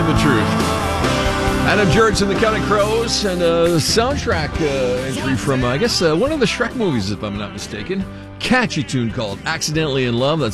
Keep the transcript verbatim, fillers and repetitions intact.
you the truth. Adam George and the Counting Crows, and a soundtrack uh, entry from, uh, I guess, uh, one of the Shrek movies, if I'm not mistaken. Catchy tune called Accidentally in Love. That's